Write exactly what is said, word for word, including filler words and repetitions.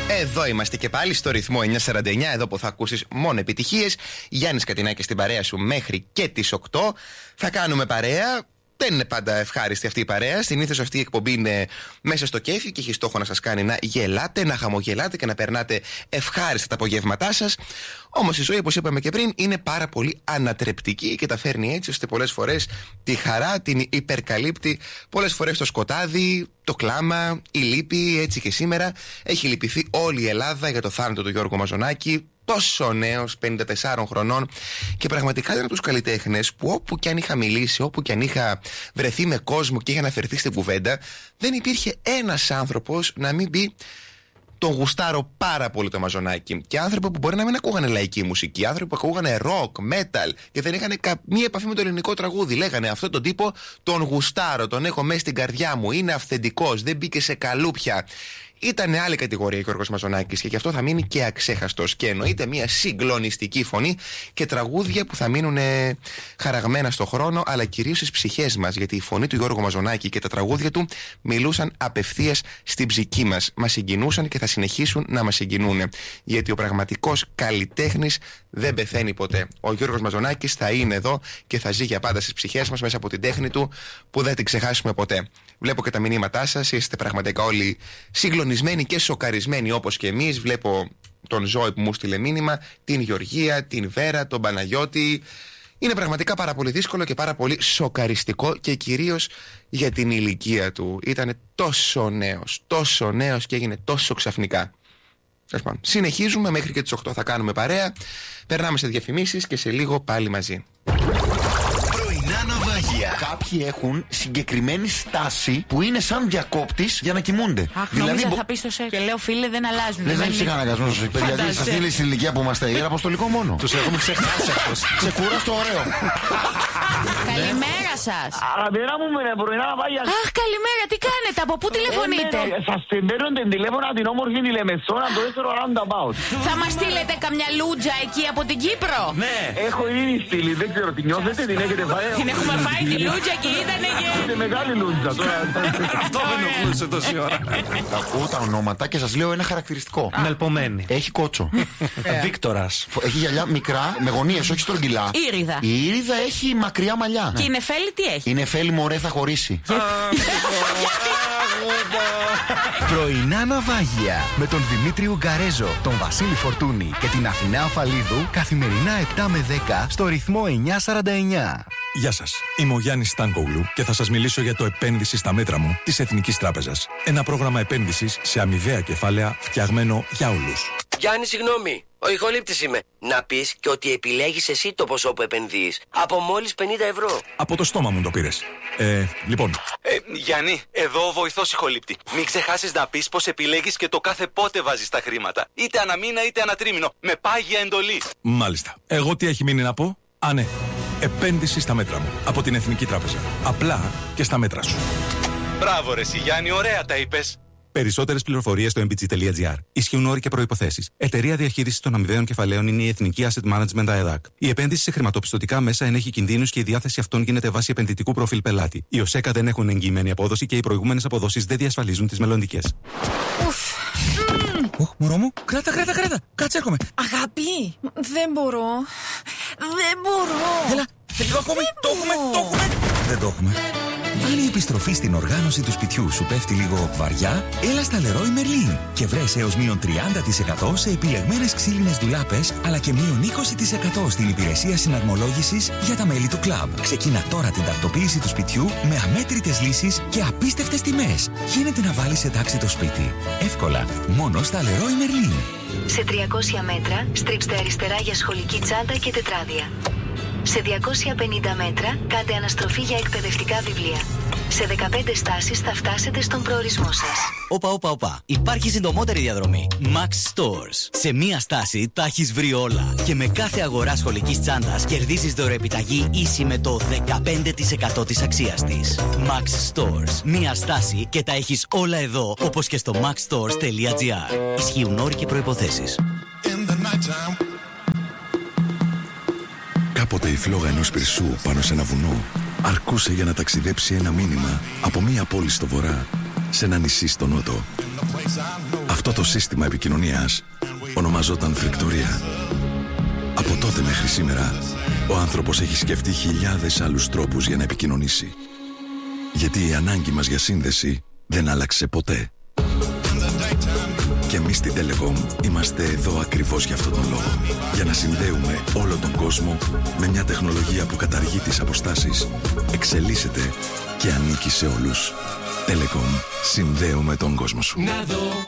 Εδώ είμαστε και πάλι στο ρυθμό εννιακόσια σαράντα εννιά, εδώ που θα ακούσεις μόνο επιτυχίες. Γιάννης Κατινάκης στην παρέα σου μέχρι και τις οκτώ. Θα κάνουμε παρέα. Δεν είναι πάντα ευχάριστη αυτή η παρέα. Συνήθως αυτή η εκπομπή είναι μέσα στο κέφι και έχει στόχο να σας κάνει να γελάτε, να χαμογελάτε και να περνάτε ευχάριστα τα απογεύματά σας. Όμως η ζωή, όπως είπαμε και πριν, είναι πάρα πολύ ανατρεπτική και τα φέρνει έτσι ώστε πολλές φορές τη χαρά την υπερκαλύπτει. Πολλές φορές το σκοτάδι, το κλάμα, η λύπη. Έτσι και σήμερα έχει λυπηθεί όλη η Ελλάδα για το θάνατο του Γιώργου Μαζονάκη. Τόσο νέος, πενήντα τεσσάρων χρονών, και πραγματικά ήταν από τους καλλιτέχνες που όπου και αν είχα μιλήσει, όπου και αν είχα βρεθεί με κόσμο και είχα αναφερθεί στην κουβέντα, δεν υπήρχε ένας άνθρωπος να μην πει τον γουστάρω πάρα πολύ το Μαζονάκη. Και άνθρωποι που μπορεί να μην ακούγανε λαϊκή μουσική, άνθρωποι που ακούγανε rock, metal και δεν είχαν καμία επαφή με το ελληνικό τραγούδι. Λέγανε αυτόν τον τύπο τον γουστάρω, τον έχω μέσα στην καρδιά μου, είναι αυθεντικός, δεν μπήκε σε καλούπια. Ήταν άλλη κατηγορία ο Γιώργος Μαζονάκης και γι' αυτό θα μείνει και αξέχαστος. Και εννοείται μια συγκλονιστική φωνή και τραγούδια που θα μείνουν χαραγμένα στο χρόνο, αλλά κυρίως στις ψυχές μας. Γιατί η φωνή του Γιώργου Μαζονάκη και τα τραγούδια του μιλούσαν απευθείας στην ψυχή μας. Μας συγκινούσαν και θα συνεχίσουν να μας συγκινούν. Γιατί ο πραγματικός καλλιτέχνης δεν πεθαίνει ποτέ. Ο Γιώργος Μαζονάκης θα είναι εδώ και θα ζει για πάντα στις ψυχές μας μέσα από την τέχνη του που δεν την ξεχάσουμε ποτέ. Βλέπω και τα μηνύματά σας, είστε πραγματικά όλοι συγκλονισμένοι και σοκαρισμένοι όπως και εμείς. Βλέπω τον Ζώη που μου στείλε μήνυμα, την Γεωργία, την Βέρα, τον Παναγιώτη. Είναι πραγματικά πάρα πολύ δύσκολο και πάρα πολύ σοκαριστικό και κυρίως για την ηλικία του. Ήταν τόσο νέος, τόσο νέος και έγινε τόσο ξαφνικά. Συνεχίζουμε μέχρι και τις οκτώ, θα κάνουμε παρέα. Περνάμε σε διαφημίσεις και σε λίγο πάλι μαζί. Κάποιοι έχουν συγκεκριμένη στάση που είναι σαν διακόπτης για να κοιμούνται. Αχ, δηλαδή, νόμιζα μπο... θα πει στο σεξ. Και λέω φίλε, δεν αλλάζουν. Δεν έχει ψυχαναγκασμό στο σεξ. Γιατί σε αυτή την ηλικία που είμαστε, είναι αποστολικό μόνο. Τους έχουμε ξεχάσει αυτός. Σε κούραστο ωραίο. Καλημέρα σας. Αγαπητά μου, με πρωινά βάγια. Αχ, καλημέρα, τι κάνετε, από πού τηλεφωνείτε? Σας παίρνω την τηλέφωνα την όμορφη τηλεμεσόνα, το δεύτερο roundabout. Θα μας στείλετε καμιά λούτζα εκεί από την Κύπρο? Ναι. Έχω ήδη στείλει, δεν ξέρω, την νιώθετε, την έχετε φάει? Την έχουμε φάει τη λούτζα και ήτανε και... Είναι μεγάλη λούτζα τώρα. Αυτό με ενοχλούσε τόση ώρα. Ακούω τα ονόματα και σας λέω ένα χαρακτηριστικό. Μελπομένη. Έχει κότσο. Βίκτορας. Έχει γυαλιά μικρά, με γωνίες, όχι στρογγυλά. Ήριδα. Η Ήριδα έχει μακριά μαλλιά. Και η Νεφέλη τι έχει? Η Νεφέλη μωρέ θα χωρίσει. Πρωινά ναυάγια με τον Δημήτρη Ουγκαρέζο, τον Βασίλη Φορτούνη και την Αθηνά Αφαλίδου καθημερινά επτά με δέκα στο ρυθμό εννιακόσια σαράντα εννιά. Γεια σας, είμαι ο Γιάννης Στάνκογλου και θα σας μιλήσω για το επένδυση στα μέτρα μου της Εθνικής Τράπεζας. Ένα πρόγραμμα επένδυσης σε αμοιβαία κεφάλαια φτιαγμένο για όλους. Γιάννη, συγγνώμη. Ο ηχολήπτης είμαι. Να πεις και ότι επιλέγεις εσύ το ποσό που επενδύεις. Από μόλις πενήντα ευρώ. Από το στόμα μου το πήρες. Ε, λοιπόν. Ε, Γιάννη, εδώ ο βοηθός ηχολήπτη. Μην ξεχάσεις να πεις πως επιλέγεις και το κάθε πότε βάζεις τα χρήματα. Είτε αναμήνα είτε ανατρίμηνο. Με πάγια εντολή. Μάλιστα. Εγώ τι έχει μείνει να πω? Α, ναι. Επένδυση στα μέτρα μου. Από την Εθνική Τράπεζα. Απλά και στα μέτρα σου. Μπράβο ρε εσύ Γιάννη, ωραία τα είπες. Περισσότερες πληροφορίες στο εμ μπι τζι τελεία τζι άρ. Ισχύουν όροι και προϋποθέσεις. Εταιρεία διαχείρισης των αμοιβαίων κεφαλαίων είναι η Εθνική Asset Management ΑΕΔΑΚ. Η επένδυση σε χρηματοπιστωτικά μέσα ενέχει κινδύνους και η διάθεση αυτών γίνεται βάσει επενδυτικού προφίλ πελάτη. Οι ΟΣΕΚΑ δεν έχουν εγγυημένη απόδοση και οι προηγούμενες αποδόσεις δεν διασφαλίζουν τις μελλοντικές. Οχ, μωρό μου, κράτα, κράτα, κράτα. Κάτσε, έρχομαι. Αγάπη, δεν μπορώ. Δεν μπορώ. Έλα, λίγο ακόμη. Το έχουμε, το έχουμε. Δεν το έχουμε. Αν η επιστροφή στην οργάνωση του σπιτιού σου πέφτει λίγο βαριά, έλα στα Leroy Merlin και βρες έως μείον τριάντα τοις εκατό σε επιλεγμένες ξύλινες ντουλάπες, αλλά και μείον είκοσι τοις εκατό στην υπηρεσία συναρμολόγησης για τα μέλη του κλαμπ. Ξεκίνα τώρα την τακτοποίηση του σπιτιού με αμέτρητες λύσεις και απίστευτες τιμές. Γίνεται να βάλεις σε τάξη το σπίτι. Εύκολα, μόνο στα Leroy Merlin. Σε τριακόσια μέτρα, στρίψτε αριστερά για σχολική τσάντα και τετράδια. Σε διακόσια πενήντα μέτρα, κάντε αναστροφή για εκπαιδευτικά βιβλία. Σε δεκαπέντε στάσεις θα φτάσετε στον προορισμό σας. Όπα, όπα, όπα. Υπάρχει συντομότερη διαδρομή. Max Stores. Σε μία στάση τα έχεις βρει όλα. Και με κάθε αγορά σχολικής τσάντας κερδίζεις δωρεοεπιταγή ίση με το δεκαπέντε τοις εκατό της αξίας της. Max Stores. Μία στάση και τα έχεις όλα εδώ, όπως και στο max stores τελεία τζι άρ. Ισχύουν όροι και προϋποθέσεις. Κάποτε η φλόγα ενός πυρσού πάνω σε ένα βουνό αρκούσε για να ταξιδέψει ένα μήνυμα από μία πόλη στο βορρά σε ένα νησί στο νότο. Αυτό Αυτό το σύστημα επικοινωνίας ονομαζόταν φρικτορία. Από τότε μέχρι σήμερα, ο άνθρωπος έχει σκεφτεί χιλιάδες άλλους τρόπους για να επικοινωνήσει. Γιατί η ανάγκη μας για σύνδεση δεν άλλαξε ποτέ. Και εμείς στην Telecom είμαστε εδώ ακριβώς για αυτόν τον λόγο. Για να συνδέουμε όλο τον κόσμο με μια τεχνολογία που καταργεί τις αποστάσεις, εξελίσσεται και ανήκει σε όλους. Telecom. Συνδέουμε τον κόσμο σου.